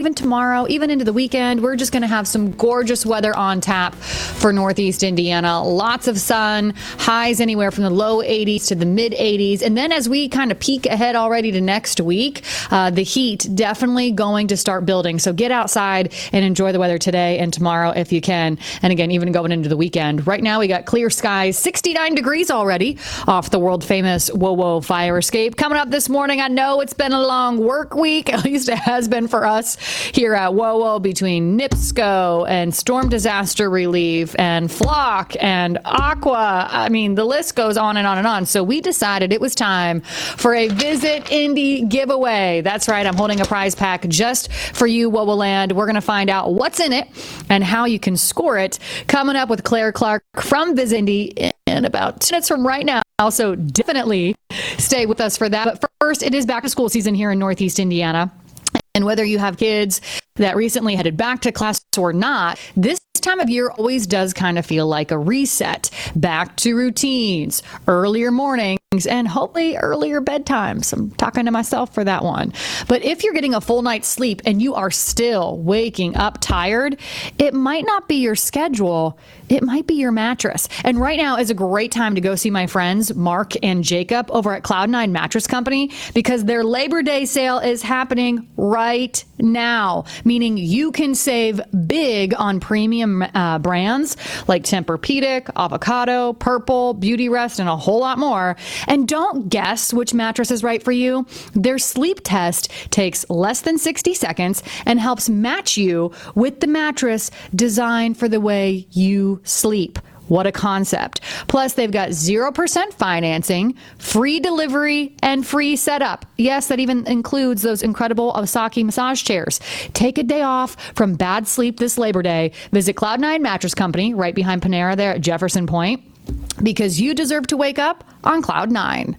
even tomorrow, even into the weekend, we're just going to have some gorgeous weather on tap for Northeast Indiana. Lots of sun, highs anywhere from the low 80s to the mid 80s. And then as we kind of peek ahead already to next week, the heat definitely going to start building. So get outside and enjoy the weather today and tomorrow if you can. And again, even going into the weekend. Right now we got clear skies, 69 degrees already off the world famous WOWO fire escape. Coming up this morning, I know it's been a long work week, at least it has been for us here at WOWO, between NIPSCO and Storm Disaster Relief and Flock and Aqua. I mean, the list goes on and on and on. So we decided it was time for a Visit Indy giveaway. That's right. I'm holding a prize pack just for you, WOWO Land. We're going to find out what's in it and how you can score it. Coming up with Claire Clark from Visit Indy in about 10 minutes from right now. So definitely stay with us for that. But first, it is back to school season here in Northeast Indiana. And whether you have kids that recently headed back to class or not, this time of year always does kind of feel like a reset. Back to routines, earlier mornings, and hopefully earlier bedtimes. I'm talking to myself for that one. But if you're getting a full night's sleep and you are still waking up tired, it might not be your schedule. It might be your mattress. And right now is a great time to go see my friends, Mark and Jacob, over at Cloud9 Mattress Company, because their Labor Day sale is happening right now, meaning you can save big on premium brands like Tempur-Pedic, Avocado, Purple, Beauty Rest, and a whole lot more. And don't guess which mattress is right for you. Their sleep test takes less than 60 seconds and helps match you with the mattress designed for the way you sleep. What a concept. Plus, they've got 0% financing, free delivery, and free setup. Yes, that even includes those incredible Osaki massage chairs. Take a day off from bad sleep this Labor Day. Visit Cloud9 Mattress Company right behind Panera there at Jefferson Point, because you deserve to wake up on Cloud 9.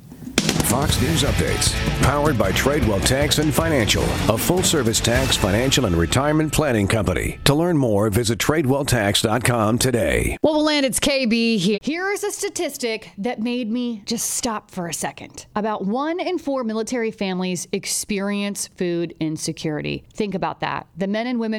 Fox News Updates, powered by Tradewell Tax and Financial, a full-service tax, financial, and retirement planning company. To learn more, visit TradewellTax.com today. Well, Land, it's KB here. Here is a statistic that made me just stop for a second. About 1 in 4 military families experience food insecurity. Think about that. The men and women